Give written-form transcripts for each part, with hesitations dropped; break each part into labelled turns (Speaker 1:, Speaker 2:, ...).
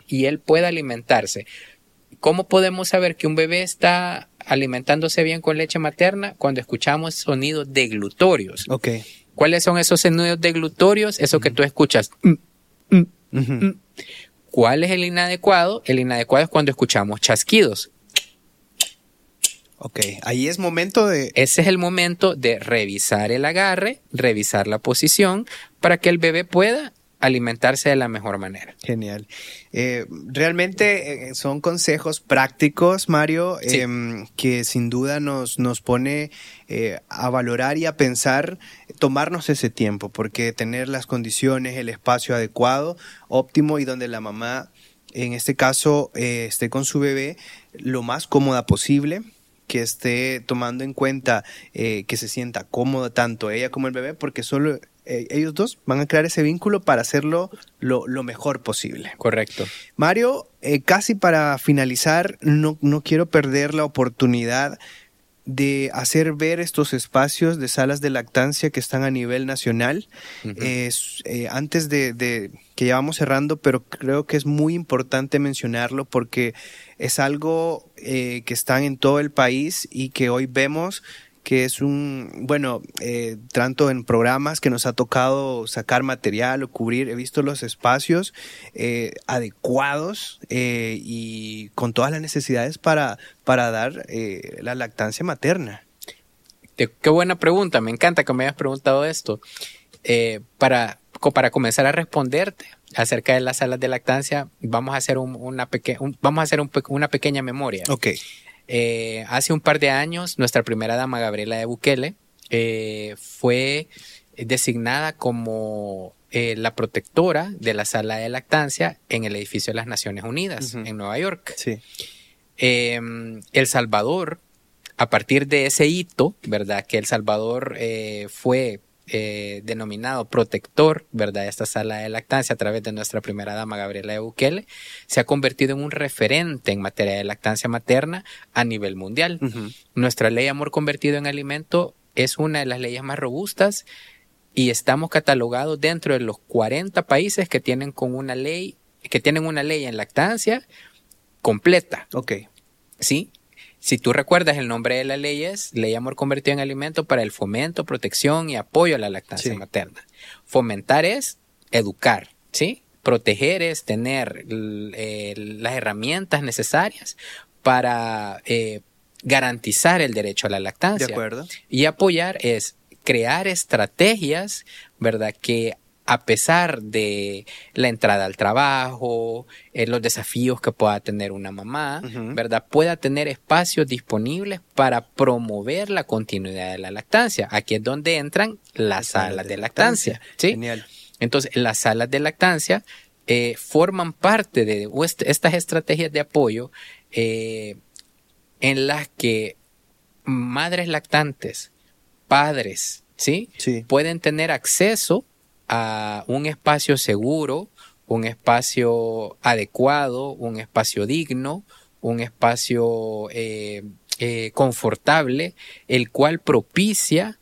Speaker 1: y él pueda alimentarse. ¿Cómo podemos saber que un bebé está alimentándose bien con leche materna? Cuando escuchamos sonidos deglutorios.
Speaker 2: Okay.
Speaker 1: ¿Cuáles son esos sonidos deglutorios? Eso que tú escuchas. ¿Cuál es el inadecuado? El inadecuado es cuando escuchamos chasquidos.
Speaker 2: Ok, ahí es momento de...
Speaker 1: Ese es el momento de revisar el agarre, revisar la posición, para que el bebé pueda alimentarse de la mejor manera.
Speaker 2: Genial. Realmente son consejos prácticos, Mario,
Speaker 1: Sí.
Speaker 2: que sin duda nos pone a valorar y a pensar, tomarnos ese tiempo, porque tener las condiciones, el espacio adecuado, óptimo, y donde la mamá, en este caso, esté con su bebé lo más cómoda posible, que esté tomando en cuenta que se sienta cómoda tanto ella como el bebé, porque solo ellos dos van a crear ese vínculo para hacerlo lo mejor posible.
Speaker 1: Correcto.
Speaker 2: Mario, casi para finalizar, no quiero perder la oportunidad de hacer ver estos espacios de salas de lactancia que están a nivel nacional.
Speaker 1: Uh-huh.
Speaker 2: Antes de que ya vamos cerrando, pero creo que es muy importante mencionarlo porque es algo que están en todo el país y que hoy vemos que es tanto en programas que nos ha tocado sacar material o cubrir, he visto los espacios adecuados y con todas las necesidades para dar la lactancia materna.
Speaker 1: Qué buena pregunta, me encanta que me hayas preguntado esto. Para comenzar a responderte acerca de las salas de lactancia, vamos a hacer una pequeña memoria.
Speaker 2: Okay.
Speaker 1: Hace un par de años, nuestra primera dama, Gabriela de Bukele, fue designada como la protectora de la sala de lactancia en el edificio de las Naciones Unidas, uh-huh, en Nueva York.
Speaker 2: Sí.
Speaker 1: El Salvador, a partir de ese hito, ¿verdad? Que El Salvador fue denominado protector, ¿verdad?, de esta sala de lactancia a través de nuestra primera dama Gabriela de Bukele, se ha convertido en un referente en materia de lactancia materna a nivel mundial. Uh-huh. Nuestra ley Amor Convertido en Alimento es una de las leyes más robustas y estamos catalogados dentro de los 40 países que tienen una ley en lactancia completa.
Speaker 2: Okay.
Speaker 1: ¿Sí? Si tú recuerdas, el nombre de la ley es Ley Amor Convertido en Alimento para el fomento, protección y apoyo a la lactancia, sí, materna. Fomentar es educar, ¿sí? Proteger es tener las herramientas necesarias para garantizar el derecho a la lactancia.
Speaker 2: De acuerdo.
Speaker 1: Y apoyar es crear estrategias, ¿verdad?, que a pesar de la entrada al trabajo, los desafíos que pueda tener una mamá, uh-huh, ¿verdad?, pueda tener espacios disponibles para promover la continuidad de la lactancia. Aquí es donde entran las salas de lactancia, ¿sí?
Speaker 2: Genial.
Speaker 1: Entonces, las salas de lactancia forman parte de estas estrategias de apoyo en las que madres lactantes, padres, ¿sí?,
Speaker 2: sí,
Speaker 1: pueden tener acceso a un espacio seguro, un espacio adecuado, un espacio digno, un espacio confortable, el cual propicia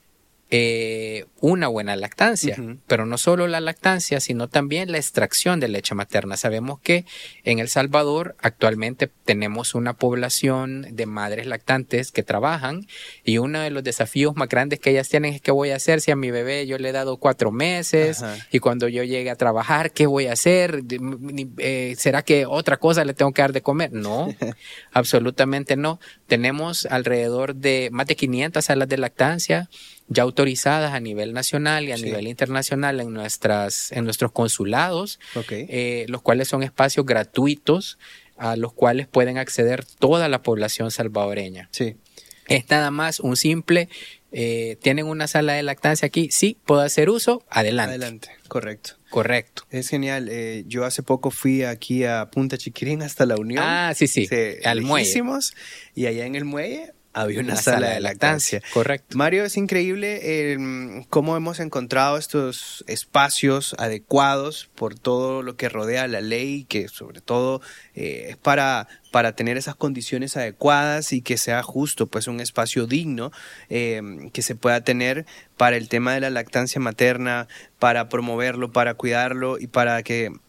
Speaker 1: una buena lactancia, uh-huh, pero no solo la lactancia, sino también la extracción de leche materna. Sabemos que en El Salvador actualmente tenemos una población de madres lactantes que trabajan y uno de los desafíos más grandes que ellas tienen es ¿qué voy a hacer si a mi bebé yo le he dado 4 meses? Ajá. Y cuando yo llegue a trabajar, ¿qué voy a hacer? ¿Será que otra cosa le tengo que dar de comer? No, absolutamente no. Tenemos alrededor de más de 500 salas de lactancia ya autorizadas a nivel nacional y a nivel internacional en nuestros consulados, okay, los cuales son espacios gratuitos a los cuales pueden acceder toda la población salvadoreña.
Speaker 2: Sí.
Speaker 1: Es nada más un simple, ¿tienen una sala de lactancia aquí? Sí, ¿puedo hacer uso? Adelante.
Speaker 2: Adelante, correcto.
Speaker 1: Correcto.
Speaker 2: Es genial. Yo hace poco fui aquí a Punta Chiquirín hasta La Unión.
Speaker 1: Ah, sí.
Speaker 2: Al muelle. Y allá en el muelle había una sala de lactancia.
Speaker 1: Correcto.
Speaker 2: Mario, es increíble cómo hemos encontrado estos espacios adecuados por todo lo que rodea la ley, que sobre todo es para tener esas condiciones adecuadas y que sea justo, pues un espacio digno que se pueda tener para el tema de la lactancia materna, para promoverlo, para cuidarlo y para que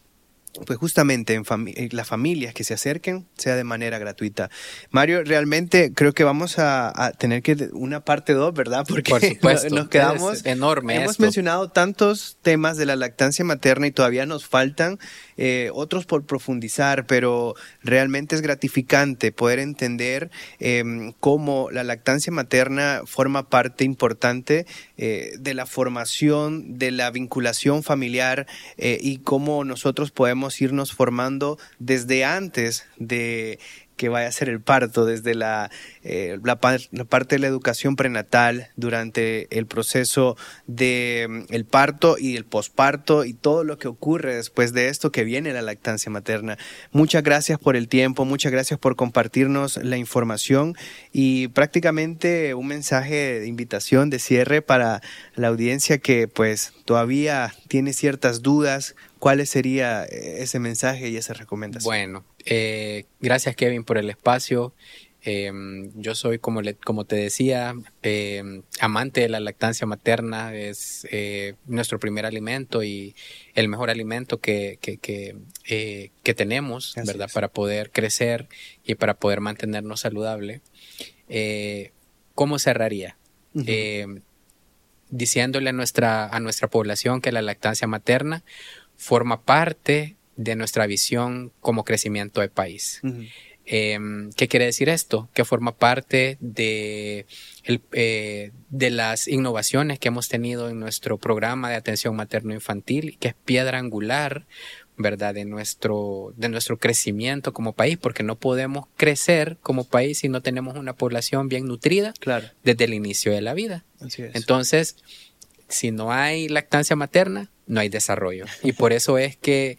Speaker 2: pues justamente en las familias que se acerquen sea de manera gratuita. Mario, realmente creo que vamos a tener que una parte 2, ¿verdad? Porque
Speaker 1: por supuesto,
Speaker 2: nos quedamos...
Speaker 1: Es enorme.
Speaker 2: Hemos mencionado tantos temas de la lactancia materna y todavía nos faltan otros por profundizar, pero realmente es gratificante poder entender cómo la lactancia materna forma parte importante de la formación, de la vinculación familiar y cómo nosotros podemos irnos formando desde antes de que vaya a ser el parto, desde la parte de la educación prenatal, durante el proceso del parto y el posparto y todo lo que ocurre después de esto que viene la lactancia materna. Muchas gracias por el tiempo, muchas gracias por compartirnos la información y prácticamente un mensaje de invitación, de cierre para la audiencia que pues todavía tiene ciertas dudas. ¿Cuál sería ese mensaje y esa recomendación?
Speaker 1: Bueno, gracias Kevin por el espacio. Yo soy, como te decía, amante de la lactancia materna. Es nuestro primer alimento y el mejor alimento que tenemos, ¿verdad? Para poder crecer y para poder mantenernos saludables. ¿Cómo cerraría? Uh-huh. Diciéndole a nuestra población que la lactancia materna forma parte de nuestra visión como crecimiento de país. Uh-huh. ¿Qué quiere decir esto? Que forma parte de las innovaciones que hemos tenido en nuestro programa de atención materno-infantil, que es piedra angular, ¿verdad?, de nuestro crecimiento como país, porque no podemos crecer como país si no tenemos una población bien nutrida, claro, desde el inicio de la vida.
Speaker 2: Así es.
Speaker 1: Entonces, si no hay lactancia materna, no hay desarrollo. Y por eso es que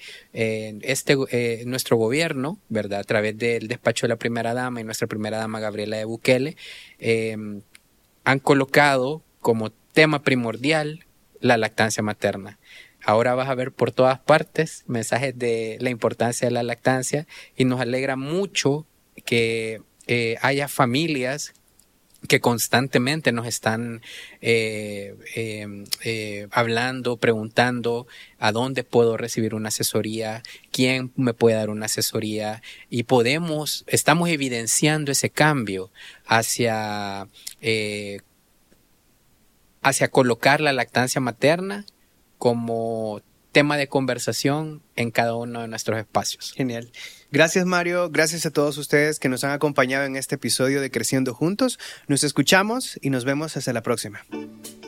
Speaker 1: nuestro gobierno, ¿verdad?, a través del despacho de la primera dama y nuestra primera dama Gabriela de Bukele, han colocado como tema primordial la lactancia materna. Ahora vas a ver por todas partes mensajes de la importancia de la lactancia y nos alegra mucho que haya familias que constantemente nos están hablando, preguntando a dónde puedo recibir una asesoría, quién me puede dar una asesoría, y estamos evidenciando ese cambio hacia colocar la lactancia materna como tema de conversación en cada uno de nuestros espacios.
Speaker 2: Genial. Gracias, Mario. Gracias a todos ustedes que nos han acompañado en este episodio de Creciendo Juntos. Nos escuchamos y nos vemos hasta la próxima.